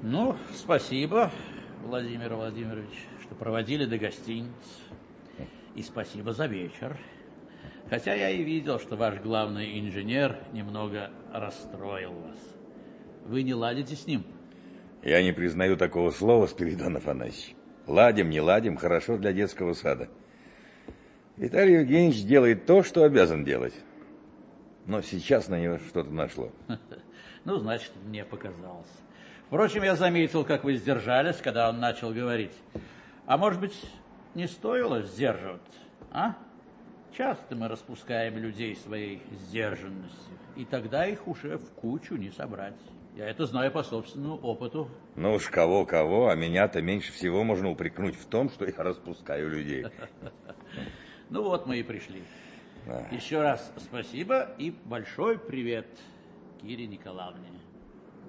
Ну, спасибо, Владимир Владимирович, что проводили до гостиницы. И спасибо за вечер. Хотя я и видел, что ваш главный инженер немного расстроил вас. Вы не ладите с ним? Я не признаю такого слова, Спиридон Афанасьевич. Ладим, не ладим, хорошо для детского сада. Виталий Евгеньевич делает то, что обязан делать. Но сейчас на него что-то нашло. Ну, значит, мне показалось. Впрочем, я заметил, как вы сдержались, когда он начал говорить. А может быть, не стоило сдерживать, а? Часто мы распускаем людей своей сдержанностью, и тогда их уже в кучу не собрать. Я это знаю по собственному опыту. Ну уж кого-кого, а меня-то меньше всего можно упрекнуть в том, что я распускаю людей. Ну вот мы и пришли. Еще раз спасибо и большой привет Кире Николаевне.